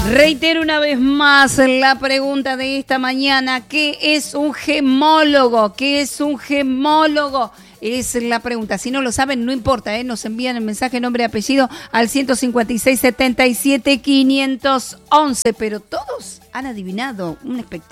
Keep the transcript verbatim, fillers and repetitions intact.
Reitero una vez más la pregunta de esta mañana. ¿Qué es un gemólogo? ¿Qué es un gemólogo? Es la pregunta. Si no lo saben, no importa, ¿eh? Nos envían el mensaje, nombre y apellido al ciento cincuenta y seis, setenta y siete, quinientos once. Pero todos han adivinado un espectáculo.